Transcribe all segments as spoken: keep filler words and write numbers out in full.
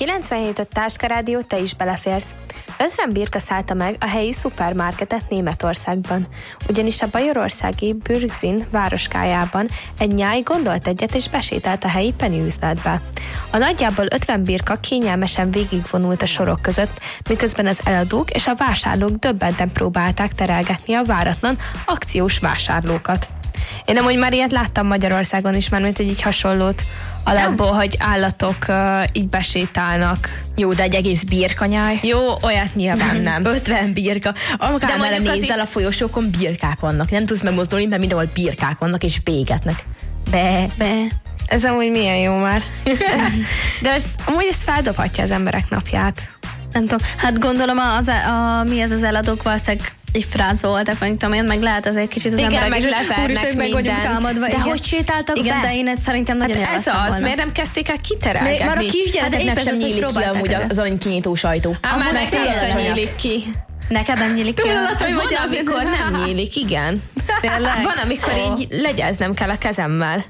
kilencvenhét öt Táska Rádió, te is beleférsz. ötven birka szállta meg a helyi szupermarketet Németországban, ugyanis a bajorországi Bürgzin városkájában egy nyáj gondolt egyet és besétált a helyi Penny üzletbe. A nagyjából ötven birka kényelmesen végigvonult a sorok között, miközben az eladók és a vásárlók döbbenten próbálták terelgetni a váratlan akciós vásárlókat. Én amúgy már ilyet láttam Magyarországon is, már mint egy így hasonlót alapból, ja. hogy állatok uh, így besétálnak. Jó, de egy egész birkanyáj. Jó, olyat nyilván nem. ötven birka. Amikor már nézzel a folyosókon, birkák vannak. Nem tudsz megmozdulni, mert mindenhol birkák vannak és bégetnek. Be, be. Ez amúgy milyen jó már. De ez, amúgy ez feldobhatja az emberek napját. Nem tudom, hát gondolom az, a, a, mi ez az eladók valószínűleg egy frázba voltak, meg tudom én, meg lehet az egy kicsit az igen, emberek. Meg levernek meg vagyunk támadva. De igen. hogy sétáltak igen, be? de én ezt szerintem nagyon hát ez az, volna. miért nem kezdték el kiterelgetni? Már a kisgyerekeknek hát sem nyílik ki amúgy az anykinyitó sajtó. Á, már nekem sem nyílik ki. Neked nem nyílik ki? Van, van amikor nem nyílik, igen. Tényleg? Van, amikor oh. így legyeznem kell a kezemmel.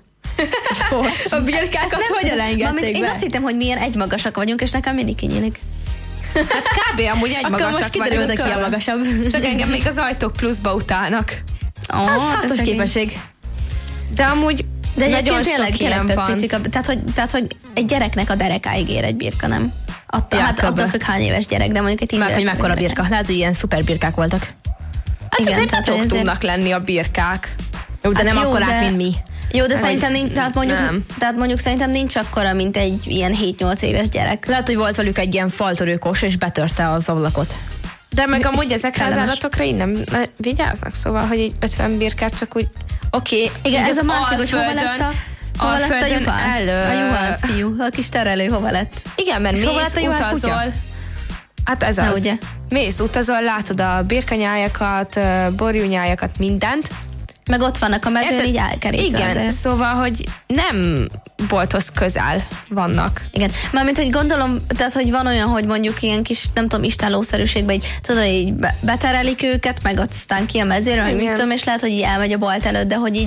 A birkákat hogyan engedték be? Én azt hittem, hogy milyen egymagasak vagyunk, és nekem mindig kinyílik. Hát kb. Amúgy egy magasak magasak vagyunk. Ki a magasabb. Csak engem még az ajtók pluszba utálnak. Oh, az hátos képesség. De amúgy de nagyon sok ilyen van. Picik, tehát, hogy, tehát, hogy egy gyereknek a derekáig ér egy birka, nem? Attól, ja, hát attól függ hány éves gyerek, de mondjuk egy tíz éves. Hogy mekkora birka. Lehet, hogy ilyen szuper birkák voltak. Hát igen, azért betok ezért... tudnak lenni a birkák. Jó, de hát nem jó, akkorák, de... mint mi. Jó, de szerintem nincs, tehát mondjuk, tehát mondjuk szerintem nincs akkora, mint egy ilyen hét-nyolc éves gyerek. Lehet, hogy volt velük egy ilyen faltörőkos, és betörte az ablakot. De meg amúgy ezekre az állatokra így nem vigyáznak, szóval, hogy egy ötven birkát csak úgy, oké. Okay, igen, ez a másik, hogy hova lett a, hova lett a juhász? Elő. A juhász fiú, a kis terelő hova lett? Igen, mert mész, utazol. Hát ez Na, az. ugye? Mész, utazol, látod a birkanyájakat, borjúnyájakat, mindent. Meg ott vannak a mezőn, Érted? Így elkerítve. Igen, azért. szóval, hogy nem bolthoz közel vannak. Igen, mármint, hogy gondolom, tehát, hogy van olyan, hogy mondjuk ilyen kis, nem tudom, istálószerűségben így, tudod, így beterelik őket, meg aztán ki a mezőre, meg mit tudom, és lehet, hogy így elmegy a bolt előtt, de hogy így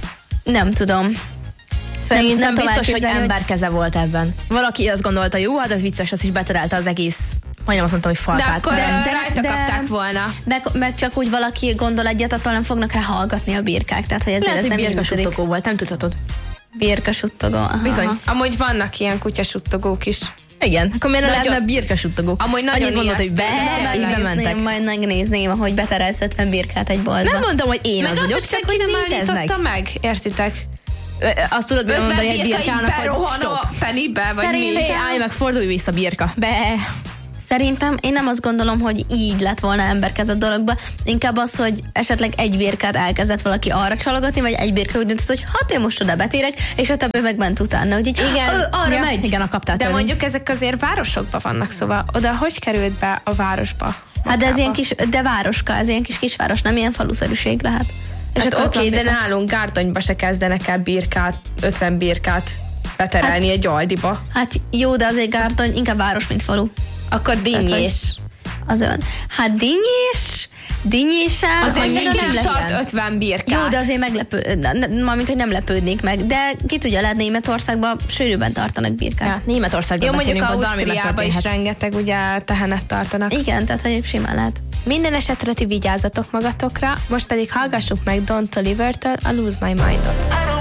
nem tudom. Szerintem nem, nem biztos, hogy ember keze volt ebben. Valaki azt gondolta, jó, hát ez vicces, az is beterelte az egész, majdnem azt mondtam, hogy falkát. De akkor de, de, rajta de, kapták volna. Meg, meg csak úgy valaki gondol egyet, attól nem fognak rá hallgatni a birkák. Tehát, hogy ezért lehet, ez hogy nem birkasuttogó volt, nem tudhatod. Birkasuttogó, aha. Bizony. Amúgy vannak ilyen kutyasuttogók is. Igen, akkor miért lehetne birkasuttogó? Amúgy nagyon mondod, hogy be, megnézném, majd megnézném, ahogy beterelsz ötven birkát egy boltba. Nem mondom, hogy én meg az vagyok, csak hogy nem állította meg, értitek? Azt tudod, hogy mondani egy birkának, hogy stop. Pennybe, vagy Szerintem, mi? Állj meg, fordulj vissza, birka. Be. Szerintem én nem azt gondolom, hogy így lett volna emberkez a dologba, inkább az, hogy esetleg egy birkát elkezdett valaki arra csalogatni, vagy egy birka úgy döntött, hogy hát én most oda betérek, és a többi meg ment utána, hogy így, igen, ö, arra ja, megy. Igen, a kaptál de mondjuk ezek azért városokban vannak, szóval oda hogy került be a városba? Hát de ez ilyen kis, de városka, ez ilyen kis kisváros, nem ilyen faluszerűség lehet. Hát oké, okay, de nálunk Gárdonyba se kezdenek el birkát, ötven birkát beterelni hát, egy aldiba. Hát jó, de azért Gárdony inkább város, mint falu. Akkor Dinnyés. Az ön. Hát Dinnyés, Dinnyésen... Azért senki nem tart ötven birkát. Jó, de azért meglepő, mármint, hogy nem lepődnék meg. De ki tudja, lehet Németországban sűrűbben tartanak birkát. Ja, Németországban jó, mondjuk Ausztriában is rengeteg ugye tehenet tartanak. Igen, tehát hogy simán lehet. Minden esetre ti vigyázzatok magatokra, most pedig hallgassuk meg Don Toliver-től a Lose My Mind-ot.